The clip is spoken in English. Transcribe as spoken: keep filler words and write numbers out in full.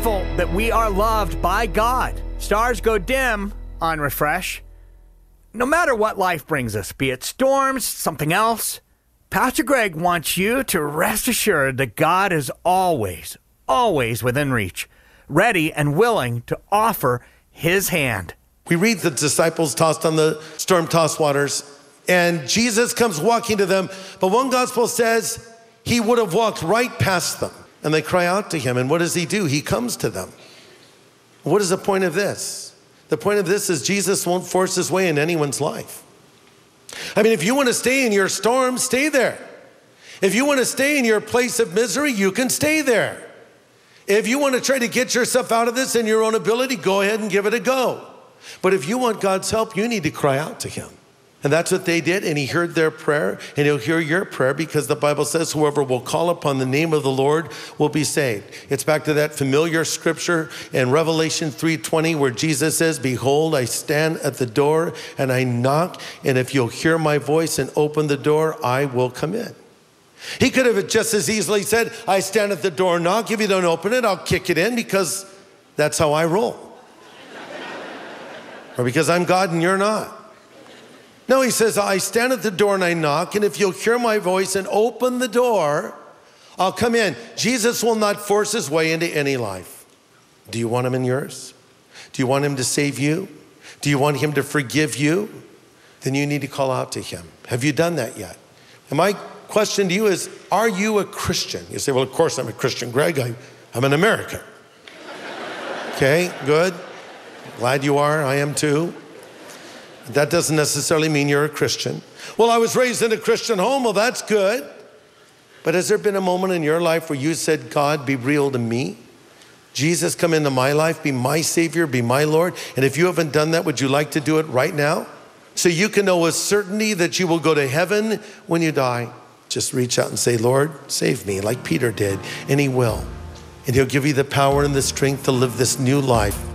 thankful that we are loved by God. Stars go dim on Refresh. No matter what life brings us, be it storms, something else, Pastor Greg wants you to rest assured that God is always, always within reach, ready and willing to offer his hand. We read the disciples tossed on the storm-tossed waters, and Jesus comes walking to them. But one gospel says he would have walked right past them, and they cry out to him. And what does he do? He comes to them. What is the point of this? The point of this is Jesus won't force his way in anyone's life. I mean, if you want to stay in your storm, stay there. If you want to stay in your place of misery, you can stay there. If you want to try to get yourself out of this in your own ability, go ahead and give it a go. But if you want God's help, you need to cry out to him. And that's what they did, and he heard their prayer, and he'll hear your prayer, because the Bible says whoever will call upon the name of the Lord will be saved. It's back to that familiar scripture in Revelation three twenty where Jesus says, behold, I stand at the door and I knock, and if you'll hear my voice and open the door, I will come in. He could have just as easily said, I stand at the door and knock. If you don't open it, I'll kick it in, because that's how I roll. Or because I'm God and you're not. No, he says, I stand at the door and I knock, and if you'll hear my voice and open the door, I'll come in. Jesus will not force his way into any life. Do you want him in yours? Do you want him to save you? Do you want him to forgive you? Then you need to call out to him. Have you done that yet? And my question to you is, are you a Christian? You say, well, of course I'm a Christian, Greg. I, I'm an American. Okay, good. Glad you are. I am too. That doesn't necessarily mean you're a Christian. Well, I was raised in a Christian home. Well, that's good. But has there been a moment in your life where you said, God, be real to me? Jesus, come into my life, be my Savior, be my Lord. And if you haven't done that, would you like to do it right now? So you can know with certainty that you will go to heaven when you die. Just reach out and say, Lord, save me, like Peter did. And he will. And he'll give you the power and the strength to live this new life